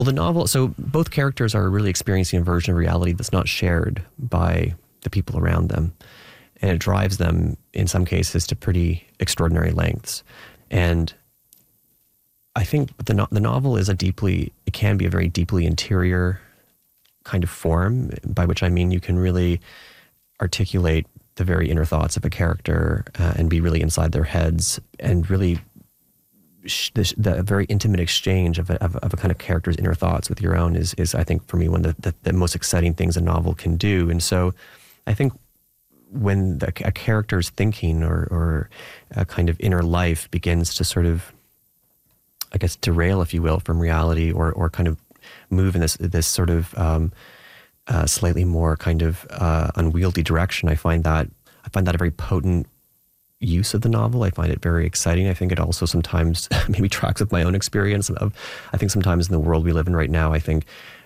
Well, the novel, so both characters are really experiencing a version of reality that's not shared by the people around them. And it drives them, in some cases, to pretty extraordinary lengths. And I think the novel is it can be a very deeply interior kind of form, by which I mean you can really articulate the very inner thoughts of a character and be really inside their heads, and really the very intimate exchange of a kind of character's inner thoughts with your own is I think, for me, one of the most exciting things a novel can do. And so I think when a character's thinking or a kind of inner life begins to sort of, I guess, derail, if you will, from reality, or kind of move in this sort of slightly more kind of unwieldy direction, I find that a very potent use of the novel. I find it very exciting. I think it also sometimes maybe tracks with my own experience of, I think sometimes in the world we live in right now, I think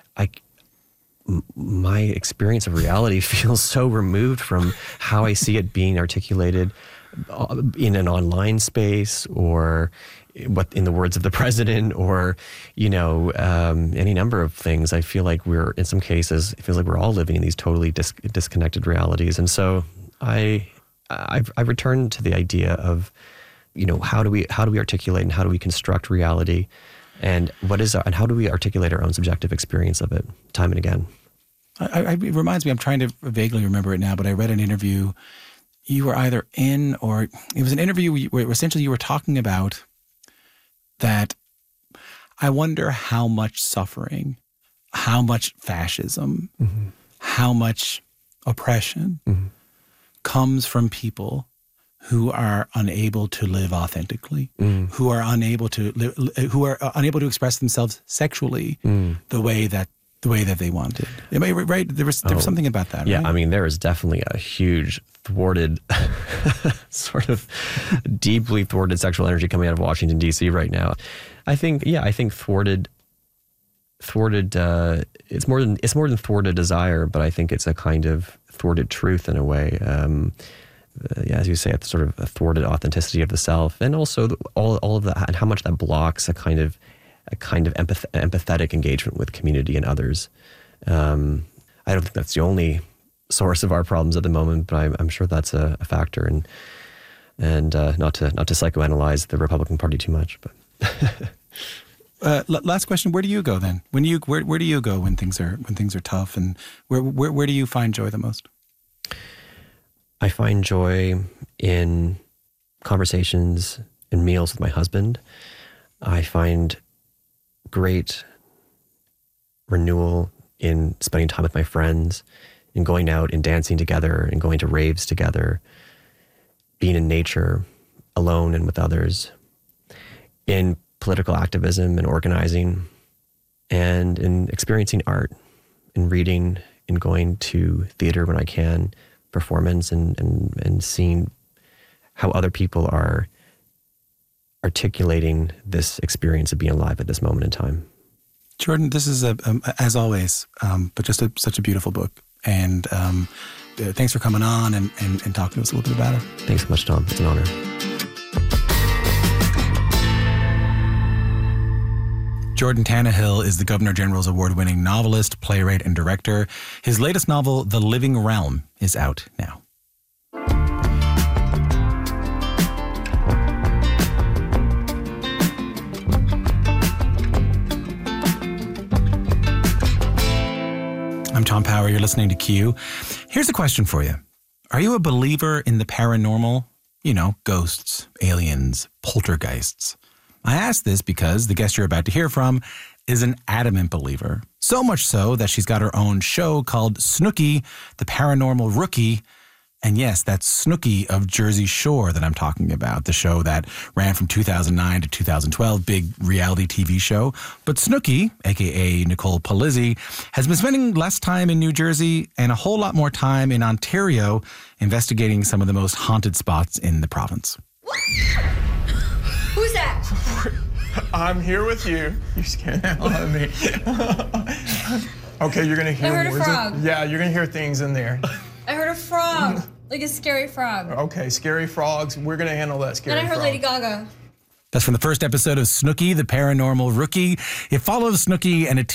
my experience of reality feels so removed from how I see it being articulated in an online space, or what, in the words of the president, or, any number of things. I feel like in some cases, it feels like we're all living in these totally disconnected realities. And so I've returned to the idea of, how do we articulate and how do we construct reality, and and how do we articulate our own subjective experience of it time and again. It reminds me, I'm trying to vaguely remember it now, but I read an interview you were either in, or it was an interview where essentially you were talking about that. I wonder how much suffering, how much fascism, mm-hmm. how much oppression mm-hmm. comes from people who are unable to live authentically, who are unable to express themselves sexually the way that they wanted. Am I right? There was something about that. Yeah, right? I mean, there is definitely a huge thwarted, sort of deeply thwarted sexual energy coming out of Washington, D.C. right now. I think thwarted. It's more than thwarted desire, but I think it's a kind of thwarted truth in a way. As you say, it's sort of a thwarted authenticity of the self, and also all of that, and how much that blocks a kind of empathetic engagement with community and others. I don't think that's the only source of our problems at the moment, but I'm sure that's a factor, and not to psychoanalyze the Republican Party too much. But last question: where do you go then? Where do you go when things are tough, and where do you find joy the most? I find joy in conversations and meals with my husband. I find great renewal in spending time with my friends, in going out and dancing together, and going to raves together, being in nature, alone and with others, in political activism and organizing, and in experiencing art, in reading, in going to theater when I can, performance, and seeing how other people are articulating this experience of being alive at this moment in time. Jordan, this is as always, but just such a beautiful book. And thanks for coming on and talking to us a little bit about it. Thanks so much, Tom. It's an honor. Jordan Tannahill is the Governor General's award-winning novelist, playwright, and director. His latest novel, The Living Realm, is out now. I'm Tom Power. You're listening to Q. Here's a question for you. Are you a believer in the paranormal? Ghosts, aliens, poltergeists. I ask this because the guest you're about to hear from is an adamant believer. So much so that she's got her own show called Snooki, the Paranormal Rookie. And yes, that's Snooki of Jersey Shore that I'm talking about, the show that ran from 2009 to 2012, big reality TV show. But Snooki, a.k.a. Nicole Palizzi, has been spending less time in New Jersey and a whole lot more time in Ontario investigating some of the most haunted spots in the province. Who's that? I'm here with you. You scared the hell out of me. Okay, you're going to hear I heard a frog. Yeah, you're going to hear things in there. I heard a frog. Like a scary frog. Okay, scary frogs. We're going to handle that scary frog. And I heard Lady Gaga. That's from the first episode of Snooki, the Paranormal Rookie. It follows Snooki and a